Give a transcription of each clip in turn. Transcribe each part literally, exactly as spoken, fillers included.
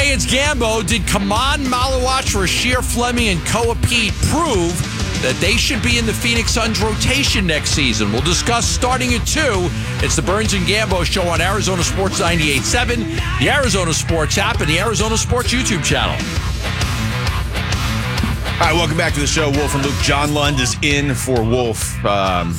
Hey, it's Gambo. Did Kaman Malawach, Rasheer Fleming, and Koa Pete prove that they should be in the Phoenix Suns rotation next season? We'll discuss starting at two. It's the Burns and Gambo show on Arizona Sports ninety-eight point seven, the Arizona Sports app, and the Arizona Sports YouTube channel. All right, welcome back to the show. Wolf and Luke. John Lund is in for Wolf. Um,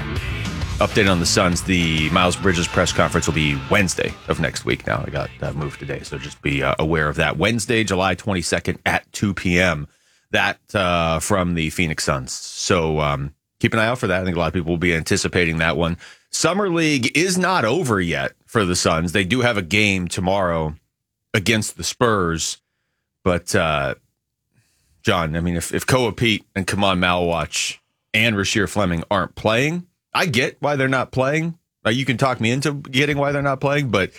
update on the Suns. The Miles Bridges press conference will be Wednesday of next week now. I got uh, moved today, so just be uh, aware of that. Wednesday, July twenty-second at two p.m. That uh, from the Phoenix Suns. So um, keep an eye out for that. I think a lot of people will be anticipating that one. Summer League is not over yet for the Suns. They do have a game tomorrow against the Spurs, but... Uh, John, I mean, if, if Koa Pete and Kaman Malawach and Rasheer Fleming aren't playing, I get why they're not playing. Uh, you can talk me into getting why they're not playing, but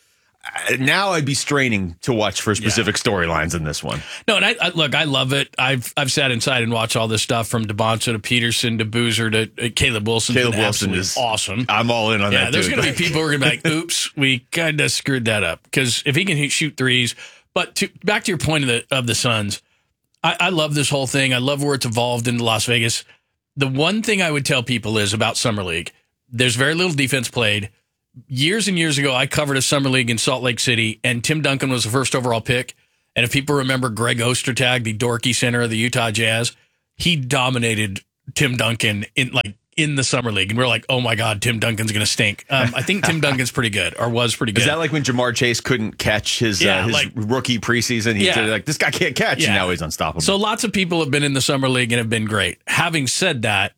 now I'd be straining to watch for specific yeah. storylines in this one. No, and I, I look, I love it. I've I've sat inside and watched all this stuff from DeBonta to Peterson to Boozer to uh, Caleb Wilson. Caleb Wilson is awesome. I'm all in on yeah, that. There's too. going to be people who are going to be like, "Oops, we kind of screwed that up." Because if he can shoot threes, but to, back to your point of the of the Suns. I, I love this whole thing. I love where it's evolved into Las Vegas. The one thing I would tell people is about Summer League, there's very little defense played. Years and years ago, I covered a Summer League in Salt Lake City, and Tim Duncan was the first overall pick. And if people remember Greg Ostertag, the dorky center of the Utah Jazz, he dominated Tim Duncan in like in the Summer League. And we're like, oh, my God, Tim Duncan's going to stink. Um, I think Tim Duncan's pretty good or was pretty good. Is that like when Jamar Chase couldn't catch his, yeah, uh, his like, rookie preseason? He yeah. like, this guy can't catch, yeah. and now he's unstoppable. So lots of people have been in the Summer League and have been great. Having said that,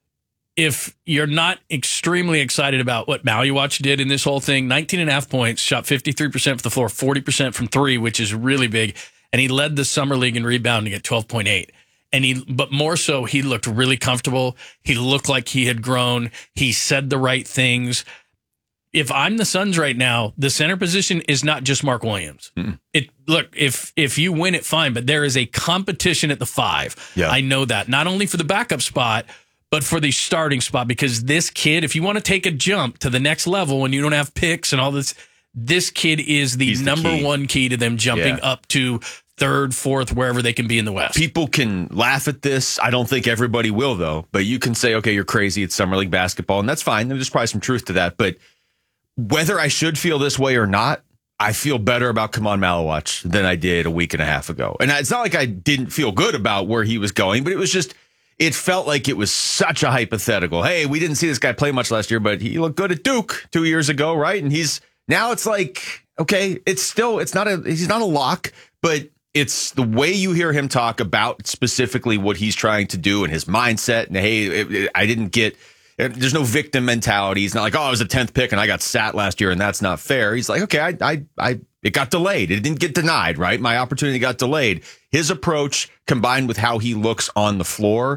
if you're not extremely excited about what Malawach did in this whole thing, nineteen and a half points, shot fifty-three percent from the floor, forty percent from three, which is really big. And he led the Summer League in rebounding at twelve point eight. And he, but more so, he looked really comfortable. He looked like he had grown. He said the right things. If I'm the Suns right now, the center position is not just Mark Williams. Mm-mm. It look, if if you win it, fine, but there is a competition at the five. Yeah. I know that, not only for the backup spot, but for the starting spot, because this kid, if you want to take a jump to the next level when you don't have picks and all this, this kid is the He's number the key. one key to them jumping yeah. up to third, fourth, wherever they can be in the West. People can laugh at this. I don't think everybody will, though. But you can say, okay, you're crazy. It's Summer League basketball, and that's fine. There's probably some truth to that. But whether I should feel this way or not, I feel better about Kaman Malawach than I did a week and a half ago. And it's not like I didn't feel good about where he was going, but it was just, it felt like it was such a hypothetical. Hey, we didn't see this guy play much last year, but he looked good at Duke two years ago, right? And he's, now it's like, okay, it's still, it's not a, he's not a lock, but it's the way you hear him talk about specifically what he's trying to do and his mindset. And hey, it, it, I didn't get, there's no victim mentality. He's not like, oh, I was a tenth pick and I got sat last year and that's not fair. He's like, okay, I, I, I, it got delayed. It didn't get denied, right? My opportunity got delayed. His approach combined with how he looks on the floor,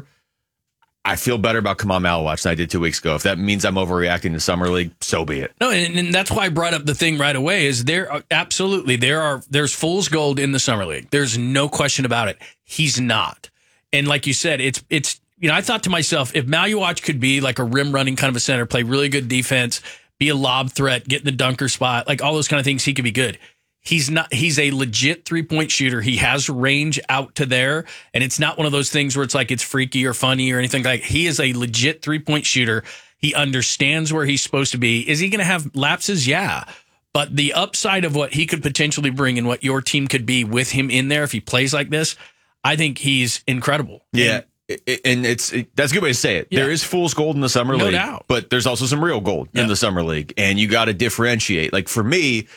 I feel better about Kaman Malawach than I did two weeks ago. If that means I'm overreacting to Summer League, so be it. No, and, and that's why I brought up the thing right away is there are, absolutely, there are, there's fool's gold in the Summer League. There's no question about it. He's not. And like you said, it's, it's, you know, I thought to myself, if Malawach could be like a rim running kind of a center, play really good defense, be a lob threat, get in the dunker spot, like all those kind of things, he could be good. He's not, he's a legit three-point shooter. He has range out to there, and it's not one of those things where it's like it's freaky or funny or anything like. He is a legit three-point shooter. He understands where he's supposed to be. Is he going to have lapses? Yeah. But the upside of what he could potentially bring and what your team could be with him in there if he plays like this, I think he's incredible. Yeah. And, and it's it, that's a good way to say it. Yeah. There is fool's gold in the Summer no League, doubt. But there's also some real gold yep. in the Summer League, and you got to differentiate. Like for me,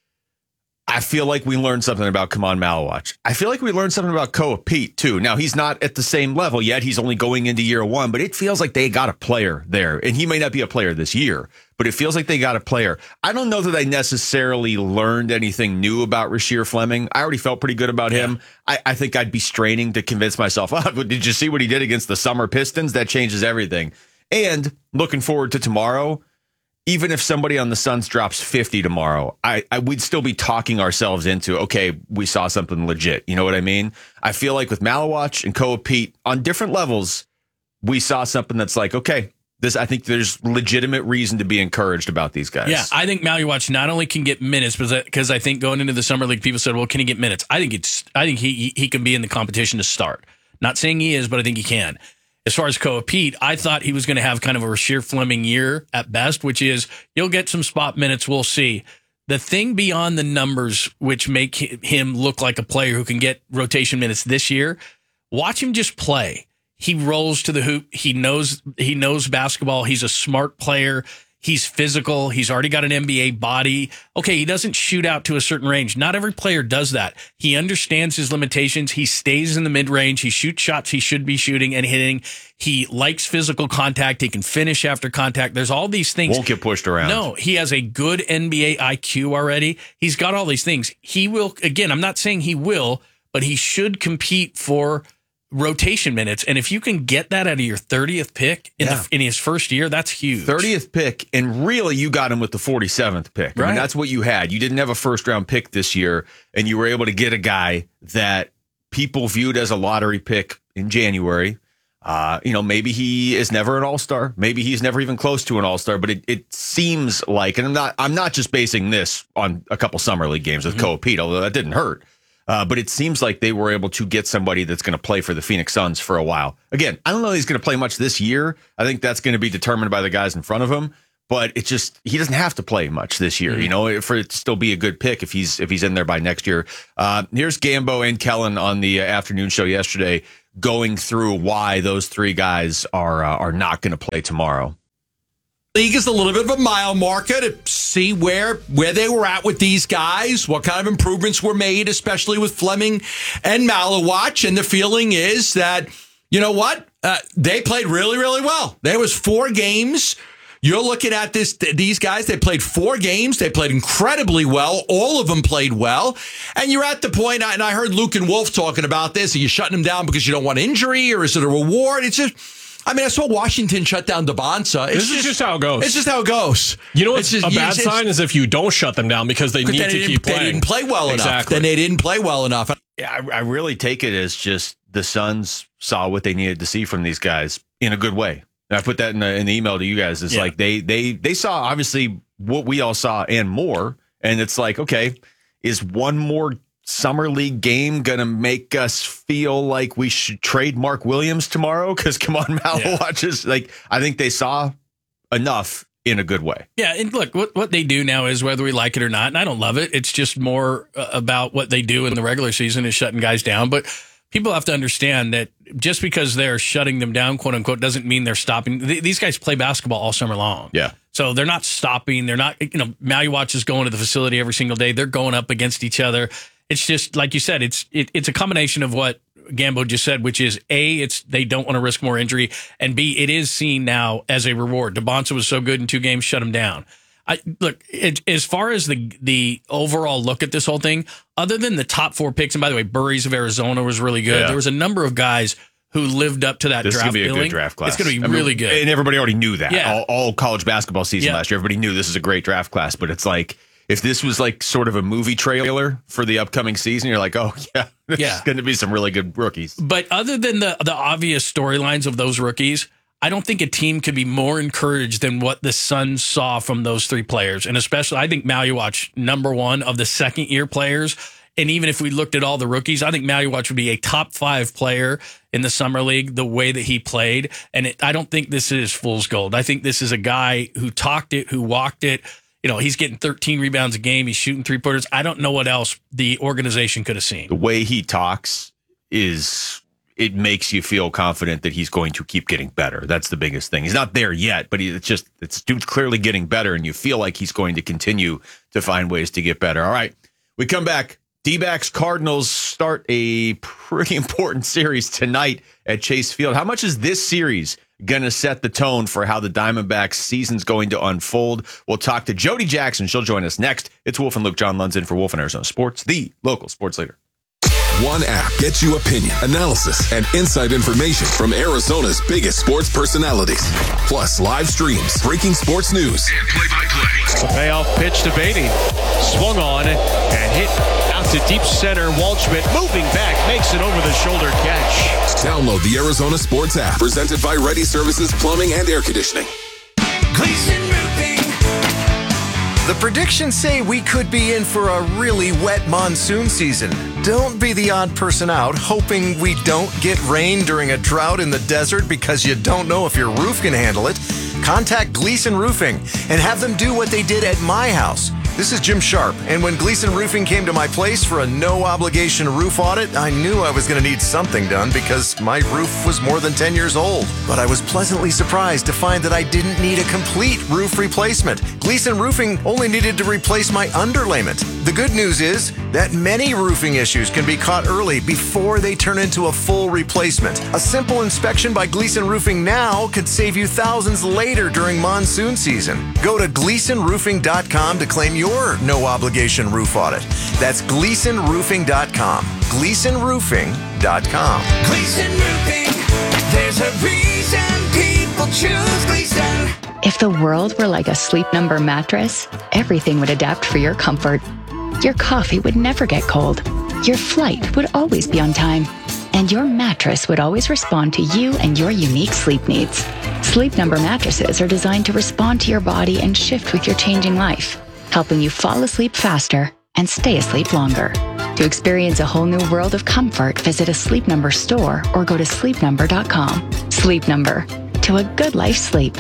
I feel like we learned something about Kaman Malawach. I feel like we learned something about Koa Pete, too. Now, he's not at the same level yet. He's only going into year one, but it feels like they got a player there. And he may not be a player this year, but it feels like they got a player. I don't know that I necessarily learned anything new about Rasheer Fleming. I already felt pretty good about yeah. him. I, I think I'd be straining to convince myself, oh, did you see what he did against the Summer Pistons? That changes everything. And looking forward to tomorrow, even if somebody on the Suns drops fifty tomorrow, I, I we'd still be talking ourselves into, okay, we saw something legit. You know what I mean? I feel like with Malawach and Koa Pete on different levels, we saw something that's like, okay, This, I think there's legitimate reason to be encouraged about these guys. Yeah, I think Maluach not only can get minutes, because I think going into the summer league, people said, "Well, can he get minutes?" I think it's, I think he he can be in the competition to start. Not saying he is, but I think he can. As far as Koa Pete, I thought he was going to have kind of a Rasheer Fleming year at best, which is you'll get some spot minutes. We'll see. The thing beyond the numbers, which make him look like a player who can get rotation minutes this year, watch him just play. He rolls to the hoop. He knows he knows basketball. He's a smart player. He's physical. He's already got an N B A body. Okay, he doesn't shoot out to a certain range. Not every player does that. He understands his limitations. He stays in the mid-range. He shoots shots he should be shooting and hitting. He likes physical contact. He can finish after contact. There's all these things. Won't get pushed around. No, he has a good N B A I Q already. He's got all these things. He will, again, I'm not saying he will, but he should compete for rotation minutes. And if you can get that out of your thirtieth pick in, yeah. the, in his first year, that's huge. thirtieth pick, and really you got him with the forty-seventh pick. I Right. mean, that's what you had. You didn't have a first round pick this year, and you were able to get a guy that people viewed as a lottery pick in January. Uh, you know, maybe he is never an all-star. Maybe he's never even close to an all-star, but it, it seems like, and I'm not, I'm not just basing this on a couple summer league games with mm-hmm. Koa Pete, although that didn't hurt. Uh, but it seems like they were able to get somebody that's going to play for the Phoenix Suns for a while. Again, I don't know if he's going to play much this year. I think that's going to be determined by the guys in front of him. But it just, he doesn't have to play much this year, mm-hmm. you know, for it to still be a good pick if he's if he's in there by next year. Uh, here's Gambo and Kellen on the afternoon show yesterday going through why those three guys are uh, are not going to play tomorrow. League is a little bit of a mile marker to see where where they were at with these guys, what kind of improvements were made, especially with Fleming and Maluach. And the feeling is that, you know what, uh, they played really, really well. There was four games. You're looking at this; these guys, they played four games. They played incredibly well. All of them played well. And you're at the point, and I heard Luke and Wolf talking about this. Are you shutting them down because you don't want injury, or is it a reward? It's just... I mean, I saw Washington shut down Debonsa. It's this just, is just how it goes. It's just how it goes. You know what's just, a bad it's, sign it's, is if you don't shut them down because they need to keep playing. They didn't play well exactly. enough. Then they didn't play well enough. Yeah, I, I really take it as just the Suns saw what they needed to see from these guys in a good way. And I put that in the, in the email to you guys. It's yeah. like they they they saw obviously what we all saw and more. And it's like, okay, is one more summer league game gonna make us feel like we should trade Mark Williams tomorrow? Because come on, Maluach is yeah. like, I think they saw enough in a good way. Yeah, and look, what what they do now is whether we like it or not, and I don't love it. It's just more uh, about what they do in the regular season is shutting guys down. But people have to understand that just because they're shutting them down, quote unquote, doesn't mean they're stopping. Th- these guys play basketball all summer long. Yeah. So they're not stopping. They're not, you know, Maluach is going to the facility every single day. They're going up against each other. It's just, like you said, it's it, it's a combination of what Gambo just said, which is A, it's they don't want to risk more injury, and B, it is seen now as a reward. Debonsa was so good in two games, shut him down. I, look, it, as far as the the overall look at this whole thing, other than the top four picks, and by the way, Burries of Arizona was really good. Yeah. There was a number of guys who lived up to that this draft. This is going to be a billing. good draft class. It's going to be I mean, really good. And everybody already knew that. Yeah. All, all college basketball season yeah. last year, everybody knew this is a great draft class. But it's like, if this was like sort of a movie trailer for the upcoming season, you're like, oh, yeah, there's yeah. going to be some really good rookies. But other than the, the obvious storylines of those rookies, I don't think a team could be more encouraged than what the Suns saw from those three players. And especially, I think Maluach, number one of the second-year players. And even if we looked at all the rookies, I think Maluach would be a top five player in the summer league the way that he played. And it, I don't think this is fool's gold. I think this is a guy who talked it, who walked it. You know, he's getting thirteen rebounds a game. He's shooting three-pointers. I don't know what else the organization could have seen. The way he talks is, it makes you feel confident that he's going to keep getting better. That's the biggest thing. He's not there yet, but he, it's just, it's dude's clearly getting better, and you feel like he's going to continue to find ways to get better. All right, we come back. D-backs Cardinals start a pretty important series tonight at Chase Field. How much is this series going to set the tone for how the Diamondbacks season's going to unfold? We'll talk to Jody Jackson. She'll join us next. It's Wolf and Luke. John Lund's in for Wolf and Arizona Sports, the local sports leader. One app gets you opinion, analysis, and inside information from Arizona's biggest sports personalities. Plus live streams, breaking sports news, and play-by-play. The payoff pitch to Beatty. Swung on and hit out to deep center. Waldschmidt moving back, makes an over-the-shoulder catch. Download the Arizona Sports app, presented by Ready Services Plumbing and Air Conditioning. Gleason Roofing. The predictions say we could be in for a really wet monsoon season. Don't be the odd person out hoping we don't get rain during a drought in the desert because you don't know if your roof can handle it. Contact Gleason Roofing and have them do what they did at my house. This is Jim Sharp, and when Gleason Roofing came to my place for a no-obligation roof audit, I knew I was going to need something done because my roof was more than ten years old. But I was pleasantly surprised to find that I didn't need a complete roof replacement. Gleason Roofing only needed to replace my underlayment. The good news is that many roofing issues can be caught early before they turn into a full replacement. A simple inspection by Gleason Roofing now could save you thousands later during monsoon season. Go to gleason roofing dot com to claim your no-obligation roof audit. That's gleason roofing dot com. gleason roofing dot com. Gleason Roofing. There's a reason people choose Gleason. If the world were like a Sleep Number mattress, everything would adapt for your comfort. Your coffee would never get cold. Your flight would always be on time. And your mattress would always respond to you and your unique sleep needs. Sleep Number mattresses are designed to respond to your body and shift with your changing life, helping you fall asleep faster and stay asleep longer. To experience a whole new world of comfort, visit a Sleep Number store or go to sleep number dot com. Sleep Number. To a good life sleep.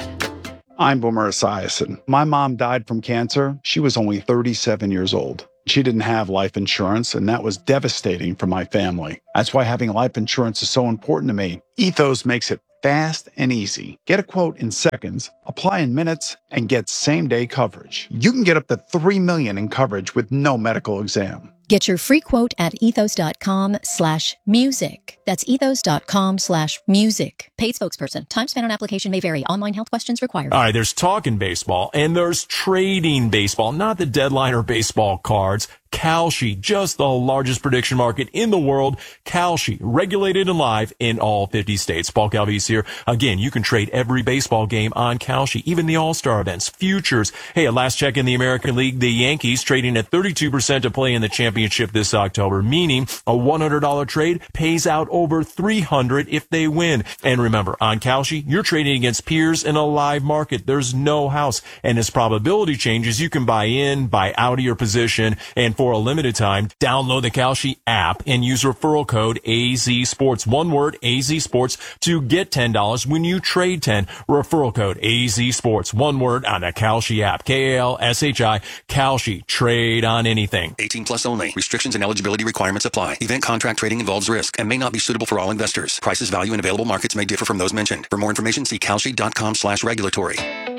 I'm Boomer Esiason. My mom died from cancer. She was only thirty-seven years old. She didn't have life insurance, and that was devastating for my family. That's why having life insurance is so important to me. Ethos makes it fast and easy. Get a quote in seconds, apply in minutes, and get same-day coverage. You can get up to three million dollars in coverage with no medical exam. Get your free quote at ethos.com slash music. That's ethos.com slash music. Paid spokesperson. Time spent on application may vary. Online health questions required. All right, there's talking baseball and there's trading baseball, not the deadline or baseball cards. Kalshi, just the largest prediction market in the world. Kalshi, regulated and live in all fifty states. Paul Calvise here. Again, you can trade every baseball game on Kalshi, even the All-Star events, futures. Hey, at last check in the American League, the Yankees trading at thirty-two percent to play in the championship this October, meaning a one hundred dollars trade pays out over three hundred dollars if they win. And remember, on Kalshi, you're trading against peers in a live market. There's no house. And as probability changes, you can buy in, buy out of your position, and for a limited time, download the Kalshi app and use referral code A Z Sports. One word, A Z Sports, to get ten dollars when you trade ten. Referral code A Z Sports. One word on the Kalshi app. K A L S H I. Kalshi. Trade on anything. eighteen plus only. Restrictions and eligibility requirements apply. Event contract trading involves risk and may not be suitable for all investors. Prices, value, and available markets may differ from those mentioned. For more information, see kalshi.com slash regulatory.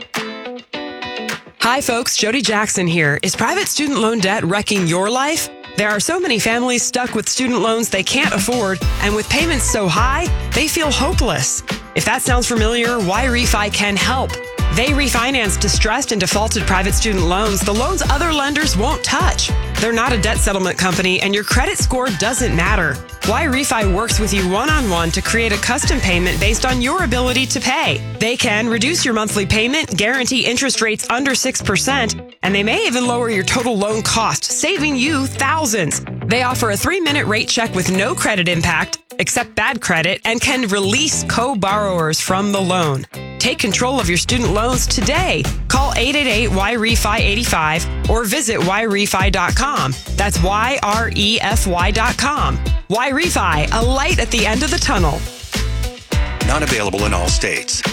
Hi, folks. Jody Jackson here. Is private student loan debt wrecking your life? There are so many families stuck with student loans they can't afford, and with payments so high, they feel hopeless. If that sounds familiar, YRefi can help. They refinance distressed and defaulted private student loans the loans other lenders won't touch. They're not a debt settlement company, and your credit score doesn't matter. YRefi works with you one-on-one to create a custom payment based on your ability to pay. They can reduce your monthly payment, guarantee interest rates under six percent, and they may even lower your total loan cost, saving you thousands. They offer a three-minute rate check with no credit impact, accept bad credit, and can release co-borrowers from the loan. Take control of your student loans today. Call eight eight eight Y R E F I eighty-five or visit Y refi dot com. That's Y R E F Y dot com. YRefi, a light at the end of the tunnel. Not available in all states.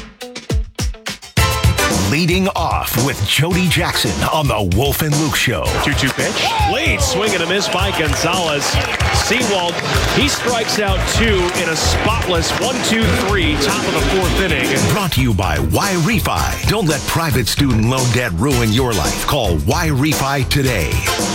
Leading off with Jody Jackson on the Wolf and Luke Show. two two pitch. Late swing and a miss by Gonzalez. Sewald, he strikes out two in a spotless one two three, top of the fourth inning. Brought to you by YRefi. Don't let private student loan debt ruin your life. Call YRefi today.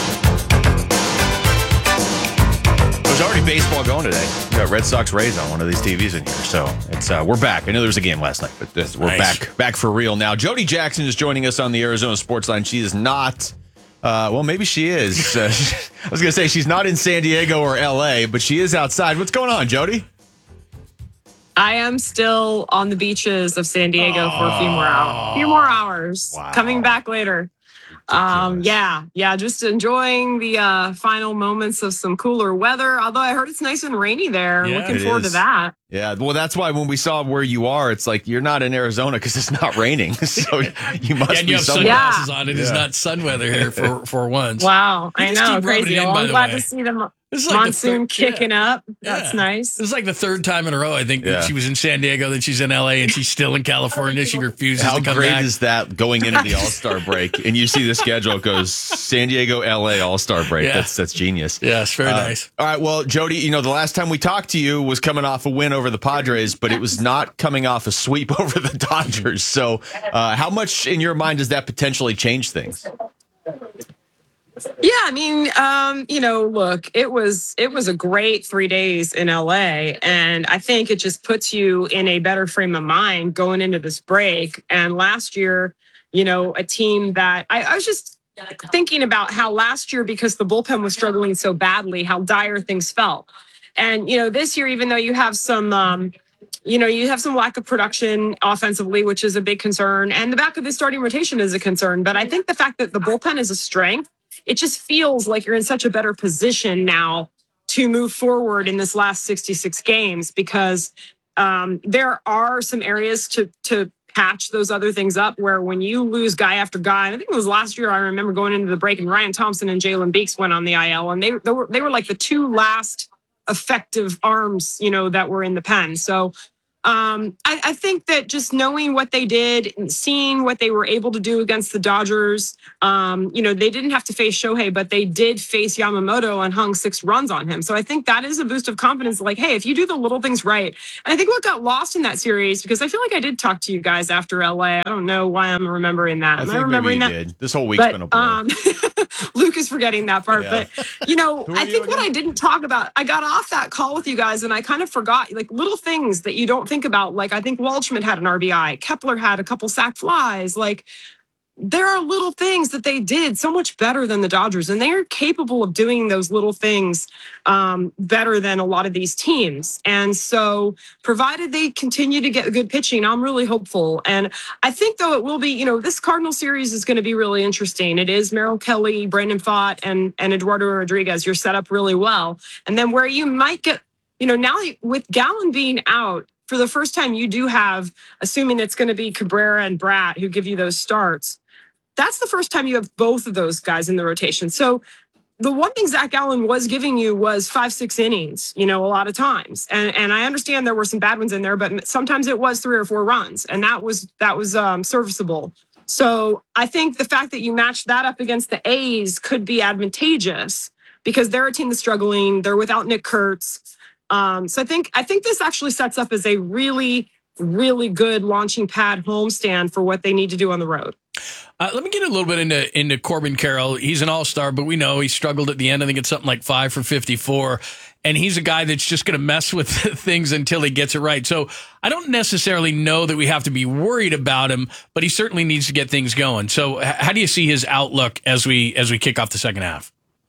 There's already baseball going today. We got Red Sox Rays on one of these T Vs in here, so it's uh, we're back. I know there was a game last night, but this, we're nice. back back for real now. Jody Jackson is joining us on the Arizona Sports Line. She is not. Uh, well, maybe she is. Uh, I was going to say she's not in San Diego or L A, but she is outside. What's going on, Jody? I am still on the beaches of San Diego oh, for a few more hours. A few more hours. Wow. Coming back later. Um, yeah, yeah, just enjoying the uh, final moments of some cooler weather. Although I heard it's nice and rainy there. Yeah, Looking it forward is. to that. Yeah, well, that's why when we saw where you are, it's like you're not in Arizona because it's not raining. So you must Yeah, and be you have somewhere. sunglasses on. It is Yeah. not sun weather here for, for once. Wow, You I just know, keep rubbing crazy. it in, Well, by I'm the glad way. to see the mo- This is like the monsoon third- kicking yeah. up. That's Yeah. nice. This is like the third time in a row, I think, Yeah. that she was in San Diego, then she's in L A, and she's still in California. She refuses How to come great back. is that going into the All Star break? And you see the schedule, it goes San Diego, L A All Star break. Yeah. That's that's genius. Yes, very Uh, nice. All right, well, Jody, you know, the last time we talked to you was coming off a win over the Padres, but it was not coming off a sweep over the Dodgers. So, uh, how much in your mind does that potentially change things? Yeah, I mean, um, you know, look, it was it was a great three days in L A, and I think it just puts you in a better frame of mind going into this break. And last year, you know, a team that I, I was just thinking about how last year, because the bullpen was struggling so badly, how dire things felt. And you know, this year, even though you have some. Um, You know, you have some lack of production offensively, which is a big concern. And the back of the starting rotation is a concern. But I think the fact that the bullpen is a strength, it just feels like you're in such a better position now to move forward in this last sixty-six games, because um, there are some areas to to patch those other things up where when you lose guy after guy, and I think it was last year, I remember going into the break and Ryan Thompson and Jalen Beeks went on the I L, and they, they were they were like the two last effective arms, you know, that were in the pen. So Um, I, I think that just knowing what they did and seeing what they were able to do against the Dodgers, um, you know, they didn't have to face Shohei, but they did face Yamamoto and hung six runs on him. So I think that is a boost of confidence. Like, hey, if you do the little things right, and I think what got lost in that series, because I feel like I did talk to you guys after L A. I don't know why I'm remembering that. I Am think I remembering maybe that? you did. This whole week's But, been a blur. um, Luke is forgetting that part. Yeah. But, you know, Who are I you think what again? I didn't talk about, I got off that call with you guys and I kind of forgot, like little things that you don't think about. Like, I think Waldschmidt had an R B I. Kepler had a couple sack flies. Like, there are little things that they did so much better than the Dodgers, and they are capable of doing those little things um, better than a lot of these teams. And so, provided they continue to get good pitching, I'm really hopeful. And I think, though, it will be, you know, this Cardinal series is going to be really interesting. It is Merrill Kelly, Brandon Pfaadt, and, and Eduardo Rodriguez. You're set up really well. And then where you might get, you know, now with Gallen being out, for the first time, you do have, assuming it's going to be Cabrera and Bratt who give you those starts. That's the first time you have both of those guys in the rotation. So the one thing Zach Gallen was giving you was five, six innings, you know, a lot of times. And and I understand there were some bad ones in there, but sometimes it was three or four runs, and that was that was um, serviceable. So I think the fact that you matched that up against the A's could be advantageous because they're a team that's struggling. They're without Nick Kurtz. Um, so I think I think this actually sets up as a really, really good launching pad homestand for what they need to do on the road. Uh, let me get a little bit into into Corbin Carroll. He's an all-star, but we know he struggled at the end. I think it's something like five for fifty-four. And he's a guy that's just going to mess with things until he gets it right. So I don't necessarily know that we have to be worried about him, but he certainly needs to get things going. So h- how do you see his outlook as we as we kick off the second half?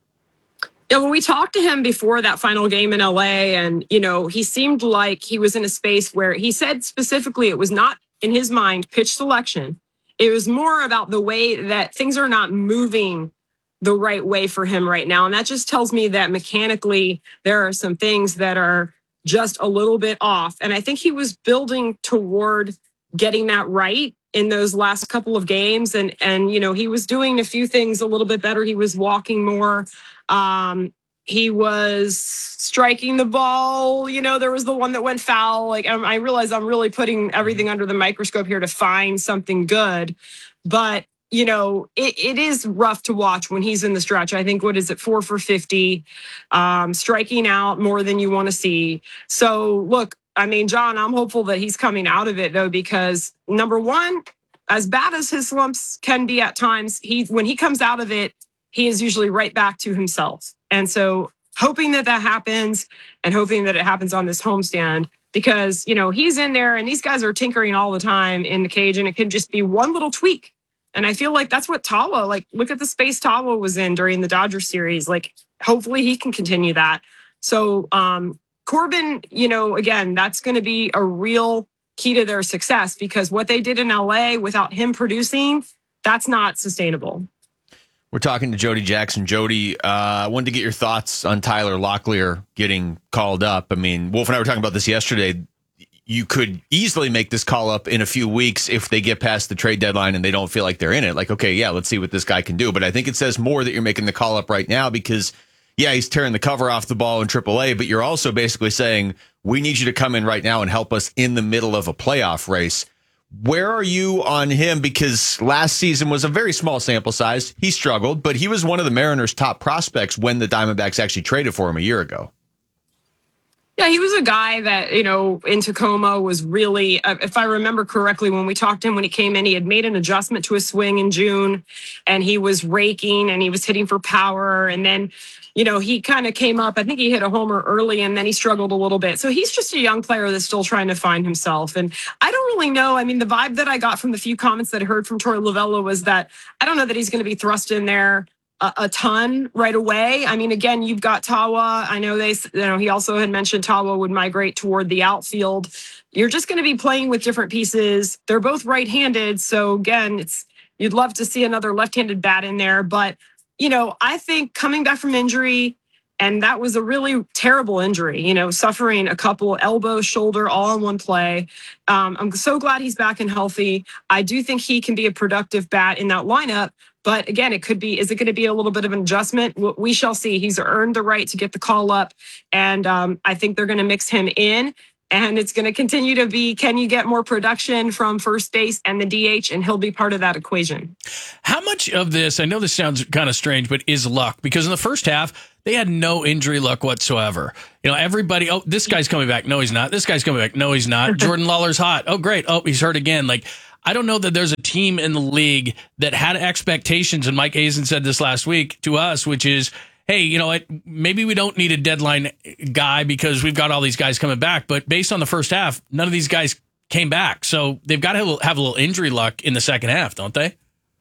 Yeah, when we talked to him before that final game in L A, and, you know, he seemed like he was in a space where he said specifically it was not, in his mind, pitch selection. It was more about the way that things are not moving the right way for him right now. And that just tells me that mechanically there are some things that are just a little bit off. And I think he was building toward getting that right in those last couple of games. And, and you know, he was doing a few things a little bit better. He was walking more. Um, he was striking the ball. You know, there was the one that went foul. Like, I, I realize I'm really putting everything under the microscope here to find something good. But, you know, it, it is rough to watch when he's in the stretch. I think, what is it, four for fifty, um, striking out more than you want to see. So, look, I mean, John, I'm hopeful that he's coming out of it, though, because number one, as bad as his slumps can be at times, he when he comes out of it, he is usually right back to himself. And so hoping that that happens and hoping that it happens on this homestand, because, you know, he's in there and these guys are tinkering all the time in the cage, and it can just be one little tweak. And I feel like that's what Tawa, like, look at the space Tawa was in during the Dodgers series. Like, hopefully he can continue that. So um, Corbin, you know, again, that's going to be a real key to their success, because what they did in L A without him producing, that's not sustainable. We're talking to Jody Jackson. Jody, uh, I wanted to get your thoughts on Tyler Locklear getting called up. I mean, Wolf and I were talking about this yesterday. You could easily make this call up in a few weeks if they get past the trade deadline and they don't feel like they're in it. Like, okay, yeah, let's see what this guy can do. But I think it says more that you're making the call up right now because, yeah, he's tearing the cover off the ball in triple A, but you're also basically saying, we need you to come in right now and help us in the middle of a playoff race. Where are you on him? Because last season was a very small sample size. He struggled, but he was one of the Mariners' top prospects when the Diamondbacks actually traded for him a year ago. Yeah, he was a guy that, you know, in Tacoma was really, uh, if I remember correctly, when we talked to him when he came in, he had made an adjustment to his swing in June, and he was raking and he was hitting for power. And then, you know, he kind of came up. I think he hit a homer early and then he struggled a little bit. So he's just a young player that's still trying to find himself. And I don't really know. I mean, the vibe that I got from the few comments that I heard from Torey Lovullo was that I don't know that he's going to be thrust in there a, a ton right away. I mean, again, you've got Tawa. I know they, you know, he also had mentioned Tawa would migrate toward the outfield. You're just going to be playing with different pieces. They're both right-handed. So again, it's, you'd love to see another left-handed bat in there, but you know, I think coming back from injury, and that was a really terrible injury, you know, suffering a couple elbow, shoulder, all in one play. Um, I'm so glad he's back and healthy. I do think he can be a productive bat in that lineup. But again, it could be, is it going to be a little bit of an adjustment? We shall see. He's earned the right to get the call up. And um, I think they're going to mix him in. And it's going to continue to be, can you get more production from first base and the D H? And he'll be part of that equation. How much of this, I know this sounds kind of strange, but is luck? Because in the first half, they had no injury luck whatsoever. You know, everybody, oh, this guy's coming back. No, he's not. This guy's coming back. No, he's not. Jordan Lawler's hot. Oh, great. Oh, he's hurt again. Like, I don't know that there's a team in the league that had expectations, and Mike Hazen said this last week to us, which is, hey, you know what, maybe we don't need a deadline guy because we've got all these guys coming back. But based on the first half, none of these guys came back. So they've got to have a little injury luck in the second half, don't they?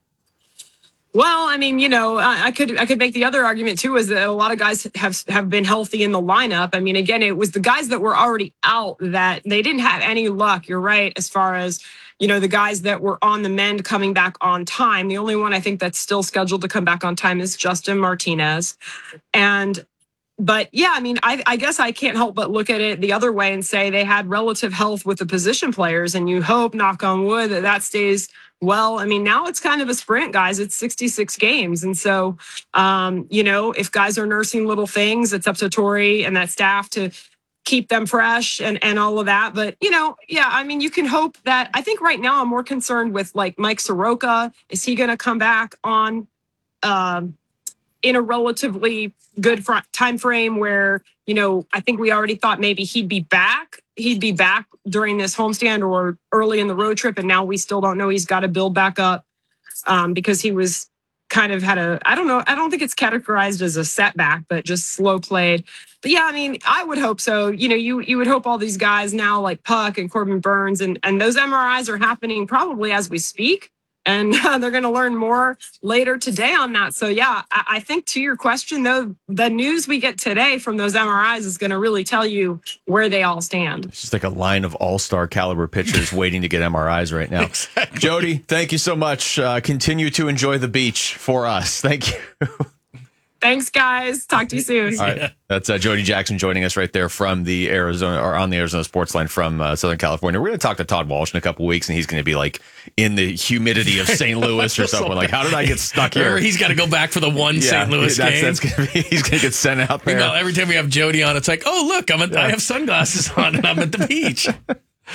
Well, I mean, you know, I could I could make the other argument, too, is that a lot of guys have, have been healthy in the lineup. I mean, again, it was the guys that were already out that they didn't have any luck. You're right, as far as, you know, the guys that were on the mend coming back on time. The only one I think that's still scheduled to come back on time is Justin Martinez. And but yeah, I mean, I, I guess I can't help but look at it the other way and say they had relative health with the position players. And you hope, knock on wood, that that stays well. I mean, now it's kind of a sprint, guys. It's sixty-six games. And so, um, you know, if guys are nursing little things, it's up to Torey and that staff to keep them fresh and, and all of that. But, you know, yeah, I mean, you can hope that. I think right now I'm more concerned with like Mike Soroka. Is he going to come back on um, in a relatively good fr- time frame where, you know, I think we already thought maybe he'd be back. He'd be back during this homestand or early in the road trip. And now we still don't know. He's got to build back up um, because he was kind of had a, I don't know, I don't think it's categorized as a setback, but just slow played. But yeah, I mean, I would hope so. You know, you you would hope all these guys now like Puck and Corbin Burns and, and those M R Is are happening probably as we speak. And uh, they're going to learn more later today on that. So, yeah, I, I think to your question, though, the news we get today from those M R Is is going to really tell you where they all stand. It's just like a line of all-star caliber pitchers waiting to get M R Is right now. Exactly. Jody, thank you so much. Uh, continue to enjoy the beach for us. Thank you. Thanks, guys. Talk to you soon. All right. That's uh, Jody Jackson joining us right there from the Arizona or on the Arizona Sports Line from uh, Southern California. We're going to talk to Todd Walsh in a couple weeks, and he's going to be like in the humidity of Saint Louis or something. Like, how did I get stuck here? Or he's got to go back for the one yeah, Saint Louis that's, game. That's gonna be, he's going to get sent out there. Meanwhile, every time we have Jody on, it's like, oh, look, I'm a, yeah. I have sunglasses on, and I'm at the beach. uh,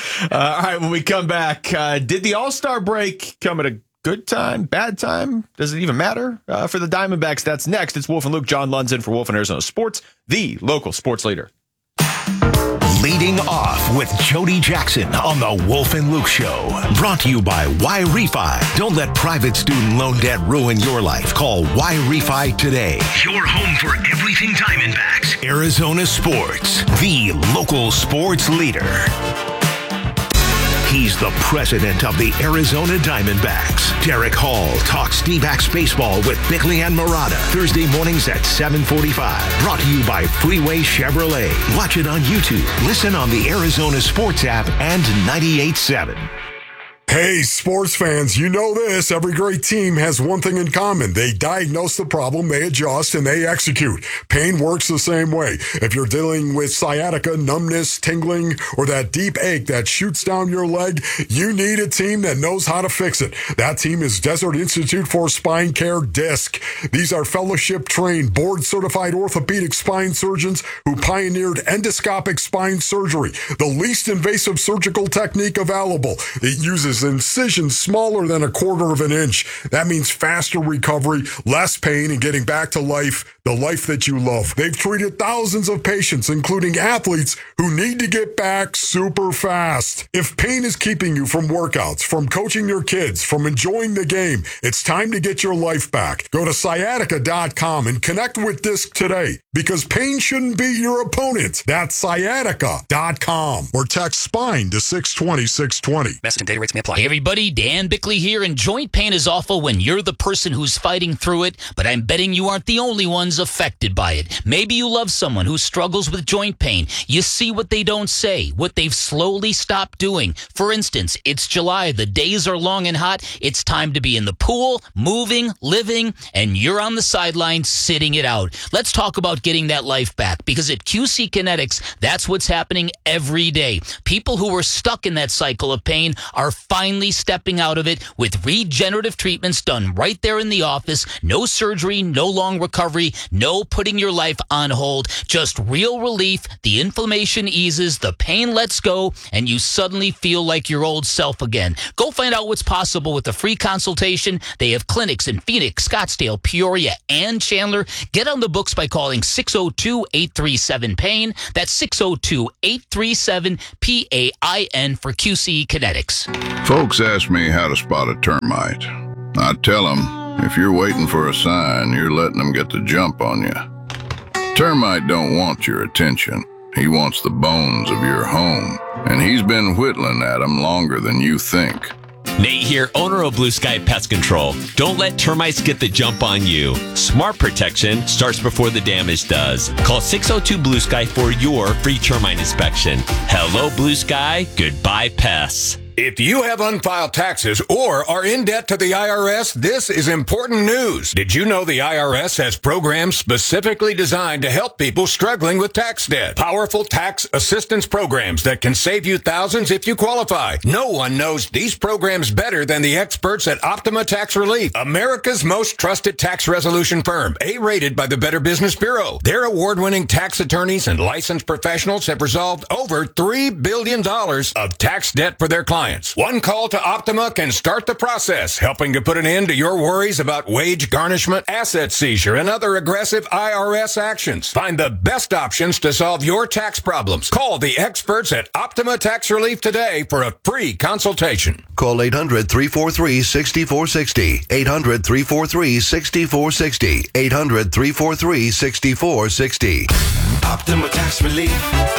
all right, when we come back, uh, did the All-Star break come at a good time, bad time? Does it even matter uh, for the Diamondbacks? That's next. It's Wolf and Luke. John Lund's in for Wolf and Arizona Sports, the local sports leader. Leading off with Jody Jackson on the Wolf and Luke Show. Brought to you by Y-Refi. Don't let private student loan debt ruin your life. Call Y-Refi today. Your home for everything Diamondbacks. Arizona Sports, the local sports leader. He's the president of the Arizona Diamondbacks. Derek Hall talks D-backs baseball with Bickley and Murata. Thursday mornings at seven forty-five. Brought to you by Freeway Chevrolet. Watch it on YouTube. Listen on the Arizona Sports app and ninety-eight point seven. Hey, sports fans, you know this. Every great team has one thing in common. They diagnose the problem, they adjust, and they execute. Pain works the same way. If you're dealing with sciatica, numbness, tingling, or that deep ache that shoots down your leg, you need a team that knows how to fix it. That team is Desert Institute for Spine Care, DISC. These are fellowship-trained, board-certified orthopedic spine surgeons who pioneered endoscopic spine surgery, the least invasive surgical technique available. It uses incisions smaller than a quarter of an inch. That means faster recovery, less pain, and getting back to life, the life that you love. They've treated thousands of patients, including athletes who need to get back super fast. If pain is keeping you from workouts, from coaching your kids, from enjoying the game, it's time to get your life back. Go to sciatica dot com and connect with DISC today, because pain shouldn't be your opponent. That's sciatica dot com or text SPINE to six twenty, six twenty. Best and data rates may apply. Hey everybody, Dan Bickley here, and joint pain is awful when you're the person who's fighting through it, but I'm betting you aren't the only ones affected by it. Maybe you love someone who struggles with joint pain. You see what they don't say, what they've slowly stopped doing. For instance, it's July, the days are long and hot, it's time to be in the pool, moving, living, and you're on the sideline sitting it out. Let's talk about getting that life back, because at Q C Kinetics, that's what's happening every day. People who were stuck in that cycle of pain are finally stepping out of it with regenerative treatments done right there in the office. No surgery, no long recovery, no putting your life on hold, just real relief. The inflammation eases, the pain lets go, and you suddenly feel like your old self again. Go find out what's possible with a free consultation. They have clinics in Phoenix, Scottsdale, Peoria, and Chandler. Get on the books by calling six oh two, eight three seven, pain. That's six oh two, eight three seven, P A I N for Q C Kinetics. Folks ask me how to spot a termite. I tell them, if you're waiting for a sign, you're letting them get the jump on you. Termite don't want your attention. He wants the bones of your home, and he's been whittling at them longer than you think. Nate here, owner of Blue Sky Pest Control. Don't let termites get the jump on you. Smart protection starts before the damage does. Call six oh two Blue Sky for your free termite inspection. Hello, Blue Sky. Goodbye, pests. If you have unfiled taxes or are in debt to the I R S, this is important news. Did you know the I R S has programs specifically designed to help people struggling with tax debt? Powerful tax assistance programs that can save you thousands if you qualify. No one knows these programs better than the experts at Optima Tax Relief, America's most trusted tax resolution firm, A-rated by the Better Business Bureau. Their award-winning tax attorneys and licensed professionals have resolved over three billion dollars of tax debt for their clients. One call to Optima can start the process, helping to put an end to your worries about wage garnishment, asset seizure, and other aggressive I R S actions. Find the best options to solve your tax problems. Call the experts at Optima Tax Relief today for a free consultation. Call eight hundred, three four three, six four six zero. eight hundred, three four three, six four six zero. eight hundred, three four three, six four six zero. Optima Tax Relief.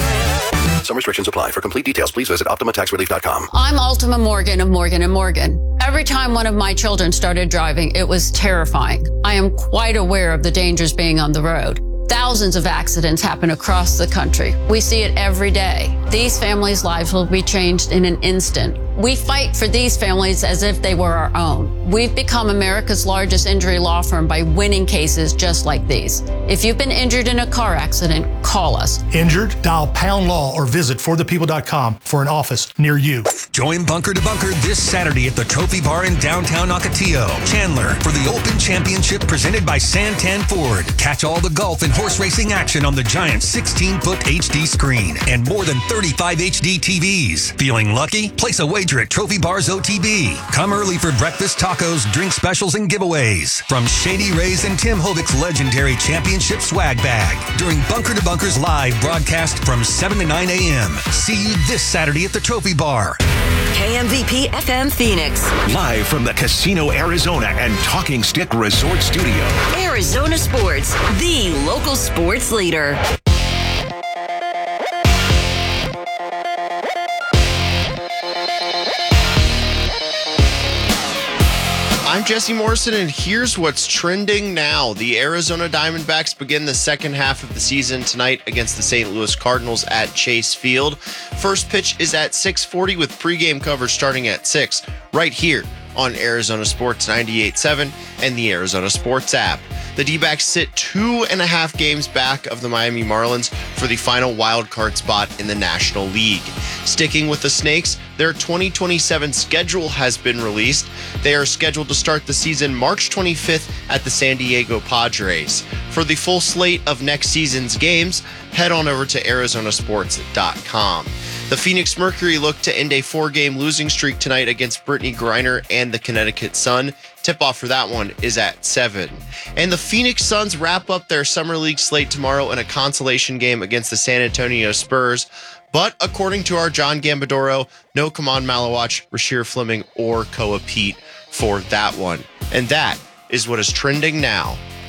Some restrictions apply. For complete details, please visit optima tax relief dot com. I'm Ultima Morgan of Morgan and Morgan. Every time one of my children started driving, it was terrifying. I am quite aware of the dangers being on the road. Thousands of accidents happen across the country. We see it every day. These families' lives will be changed in an instant. We fight for these families as if they were our own. We've become America's largest injury law firm by winning cases just like these. If you've been injured in a car accident, call us. Injured? Dial pound law or visit for the people dot com for an office near you. Join Bunker to Bunker this Saturday at the Trophy Bar in downtown Ocotillo, Chandler, for the Open Championship presented by Santan Ford. Catch all the golf and horse racing action on the giant sixteen-foot H D screen and more than thirty-five H D T Vs. Feeling lucky? Place a wager at Trophy Bar's O T B. Come early for breakfast, tacos, drink specials, and giveaways from Shady Rays and Tim Hovick's legendary championship swag bag during Bunker to Bunker's live broadcast from seven to nine a.m. See you this Saturday at the Trophy Bar. K M V P F M Phoenix. Live from the Casino Arizona and Talking Stick Resort Studio. Arizona Sports, the local sports leader. I'm Jesse Morrison, and here's what's trending now. The Arizona Diamondbacks begin the second half of the season tonight against the Saint Louis Cardinals at Chase Field. First pitch is at six forty with pregame coverage starting at six, right here on Arizona Sports ninety-eight point seven and the Arizona Sports app. The D-backs sit two and a half games back of the Miami Marlins for the final wild card spot in the National League. Sticking with the Snakes, their twenty twenty-seven schedule has been released. They are scheduled to start the season March twenty-fifth at the San Diego Padres. For the full slate of next season's games, head on over to Arizona Sports dot com. The Phoenix Mercury look to end a four-game losing streak tonight against Brittany Griner and the Connecticut Sun. Tip-off for that one is at seven. And the Phoenix Suns wrap up their Summer League slate tomorrow in a consolation game against the San Antonio Spurs. But according to our John Gambadoro, no Kaman Malawach, Rasheer Fleming, or Koa Pete for that one. And that is what is trending now